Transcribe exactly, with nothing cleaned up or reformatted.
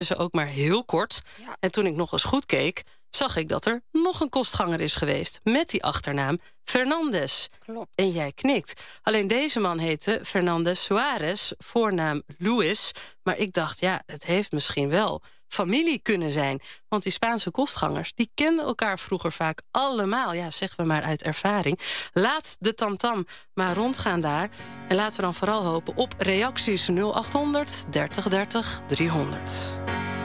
ze ook maar heel kort. Ja. En toen ik nog eens goed keek, zag ik dat er nog een kostganger is geweest met die achternaam Fernandes. Klopt. En jij knikt. Alleen deze man heette Fernandes Soares, voornaam Luis. Maar ik dacht, ja, het heeft misschien wel familie kunnen zijn. Want die Spaanse kostgangers, die kenden elkaar vroeger vaak allemaal. Ja, zeggen we maar uit ervaring. Laat de tamtam maar rondgaan daar. En laten we dan vooral hopen op reacties nul acht honderd, dertig dertig, driehonderd.